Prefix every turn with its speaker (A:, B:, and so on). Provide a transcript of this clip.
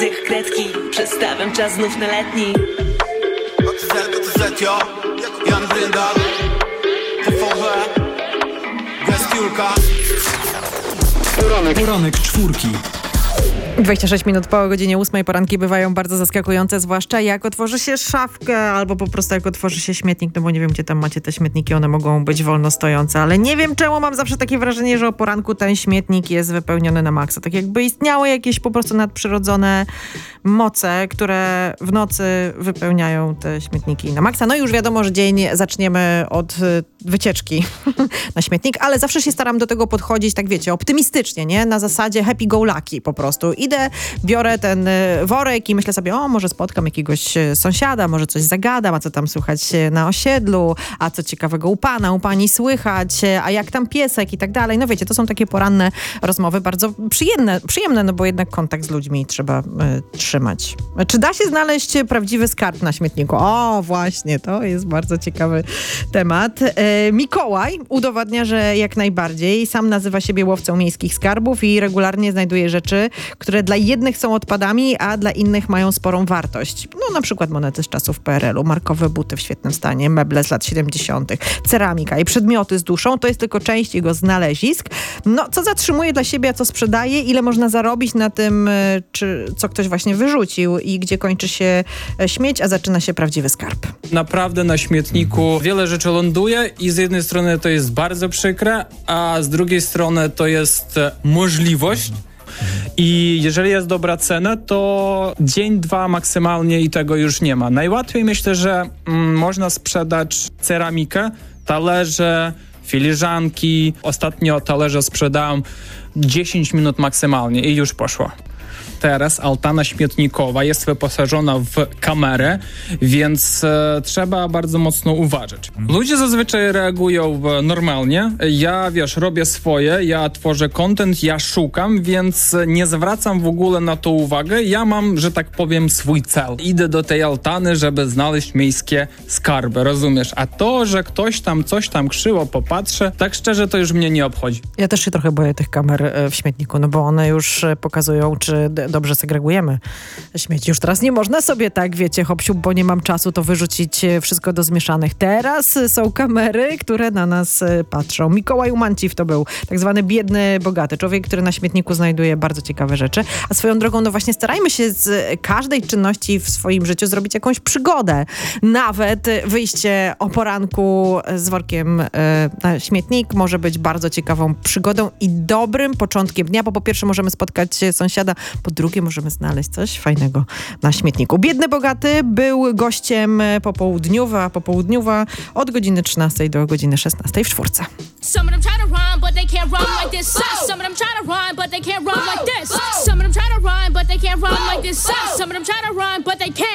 A: Tych kredki, przestawiam czas znów na letni.
B: Jan Bryndal, TVP, Gestiulka.
C: Poranek czwórki.
D: 26 minut po godzinie 8 poranki bywają bardzo zaskakujące, zwłaszcza jak otworzy się szafkę albo po prostu jak otworzy się śmietnik, no bo nie wiem, gdzie tam macie te śmietniki, one mogą być wolno stojące, ale nie wiem czemu mam zawsze takie wrażenie, że o poranku ten śmietnik jest wypełniony na maksa. Tak jakby istniały jakieś po prostu nadprzyrodzone moce, które w nocy wypełniają te śmietniki na maksa. No i już wiadomo, że dzień zaczniemy od wycieczki na śmietnik, ale zawsze się staram do tego podchodzić, tak wiecie, optymistycznie, nie? Na zasadzie happy go lucky po prostu. Idę, biorę ten worek i myślę sobie, o, może spotkam jakiegoś sąsiada, może coś zagadam, a co tam słychać na osiedlu, a co ciekawego u pana, u pani słychać, a jak tam piesek i tak dalej. No wiecie, to są takie poranne rozmowy, bardzo przyjemne, no bo jednak kontakt z ludźmi trzeba trzymać. Czy da się znaleźć prawdziwy skarb na śmietniku? O, właśnie, to jest bardzo ciekawy temat. Mikołaj udowadnia, że jak najbardziej. Sam nazywa siebie łowcą miejskich skarbów i regularnie znajduje rzeczy, które dla jednych są odpadami, a dla innych mają sporą wartość. No na przykład monety z czasów PRL-u, markowe buty w świetnym stanie, meble z lat 70., ceramika i przedmioty z duszą. To jest tylko część jego znalezisk. No, co zatrzymuje dla siebie, a co sprzedaje, ile można zarobić na tym, co ktoś właśnie wyrzucił i gdzie kończy się śmieć, a zaczyna się prawdziwy skarb.
E: Naprawdę na śmietniku wiele rzeczy ląduje i z jednej strony to jest bardzo przykre, a z drugiej strony to jest możliwość. I jeżeli jest dobra cena, to dzień, dwa maksymalnie i tego już nie ma. Najłatwiej myślę, że można sprzedać ceramikę, talerze, filiżanki. Ostatnio talerze sprzedałem 10 minut maksymalnie i już poszło. Teraz altana śmietnikowa jest wyposażona w kamerę, więc trzeba bardzo mocno uważać. Ludzie zazwyczaj reagują normalnie. Ja, robię swoje, ja tworzę content, ja szukam, więc nie zwracam w ogóle na to uwagę. Ja mam, że tak powiem, swój cel. Idę do tej altany, żeby znaleźć miejskie skarby, rozumiesz? A to, że ktoś tam coś tam krzywo popatrzy, tak szczerze to już mnie nie obchodzi.
D: Ja też się trochę boję tych kamer w śmietniku, no bo one już pokazują, czy dobrze segregujemy śmieci. Już teraz nie można sobie tak, wiecie, hop-siup, bo nie mam czasu, to wyrzucić wszystko do zmieszanych. Teraz są kamery, które na nas patrzą. Mikołaj Umanciw to był tak zwany biedny, bogaty człowiek, który na śmietniku znajduje bardzo ciekawe rzeczy. A swoją drogą, no właśnie starajmy się z każdej czynności w swoim życiu zrobić jakąś przygodę. Nawet wyjście o poranku z workiem na śmietnik może być bardzo ciekawą przygodą i dobrym początkiem dnia, bo po pierwsze możemy spotkać sąsiada, po drugie możemy znaleźć coś fajnego na śmietniku. Biedny Bogaty był gościem popołudniowa od godziny 13 do godziny 16 w Czwórce.
F: Some of them try to run, but they can't run like this. Some of them try to run, but they can't run like this. Some of them try to run, but they can't run like this. Some of them try to run, but they can't.